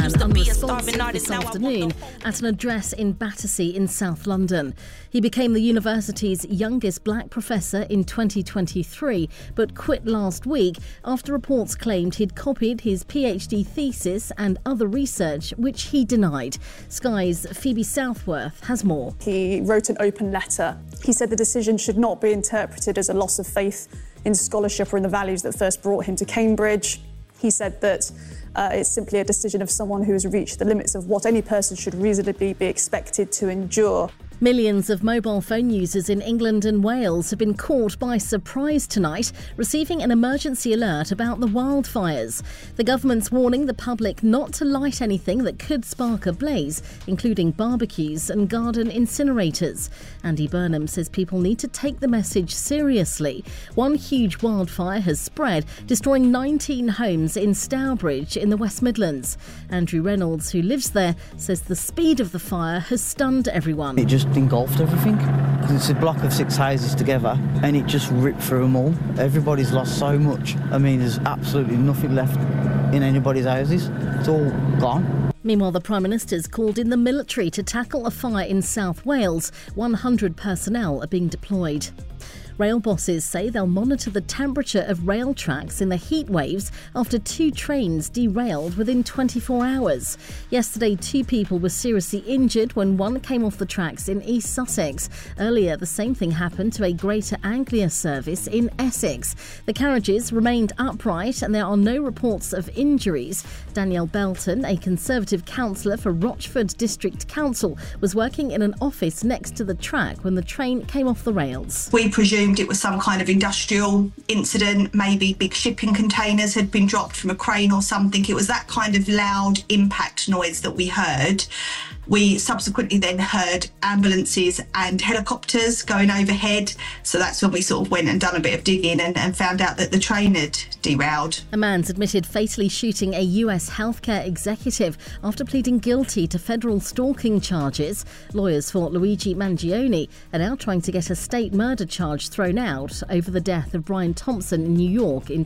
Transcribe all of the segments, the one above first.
man unresponsive this afternoon at an address in Battersea in South London. He became the university's youngest black professor in 2023, but quit last week after reports claimed he'd copied his PhD thesis and other research, which he denied. Sky's Phoebe Southworth has more. He wrote an open letter. He said the decision should not be interpreted as a loss of faith in scholarship or in the values that first brought him to Cambridge. He said that it's simply a decision of someone who has reached the limits of what any person should reasonably be expected to endure. Millions of mobile phone users in England and Wales have been caught by surprise tonight, receiving an emergency alert about the wildfires. The government's warning the public not to light anything that could spark a blaze, including barbecues and garden incinerators. Andy Burnham says people need to take the message seriously. One huge wildfire has spread, destroying 19 homes in Stourbridge in the West Midlands. Andrew Reynolds, who lives there, says the speed of the fire has stunned everyone. It just engulfed everything. It's a block of 6 houses together and it just ripped through them all. Everybody's lost so much. I mean, there's absolutely nothing left in anybody's houses. It's all gone. Meanwhile, the Prime Minister's called in the military to tackle a fire in South Wales. 100 personnel are being deployed. Rail bosses say they'll monitor the temperature of rail tracks in the heat waves after 2 trains derailed within 24 hours. Yesterday, 2 people were seriously injured when one came off the tracks in East Sussex. Earlier, the same thing happened to a Greater Anglia service in Essex. The carriages remained upright and there are no reports of injuries. Danielle Belton, a Conservative councillor for Rochford District Council, was working in an office next to the track when the train came off the rails. We presumed it was some kind of industrial incident, maybe big shipping containers had been dropped from a crane or something. It was that kind of loud impact noise that we heard. We subsequently then heard ambulances and helicopters going overhead. So that's when we sort of went and done a bit of digging and found out that the train had derailed. A man's admitted fatally shooting a US healthcare executive after pleading guilty to federal stalking charges. Lawyers for Luigi Mangione are now trying to get a state murder charge thrown out over the death of Brian Thompson in New York in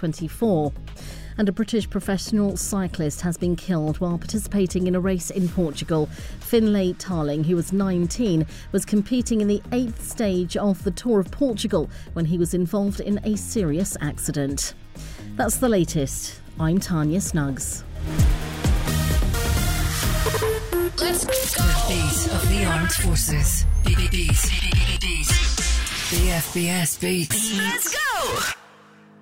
2024. And a British professional cyclist has been killed while participating in a race in Portugal. Finlay Tarling, who was 19, was competing in the 8th stage of the Tour of Portugal when he was involved in a serious accident. That's the latest. I'm Tanya Snuggs. Let's go. The beat of the armed forces. Beat. The FBS beats. Let's go.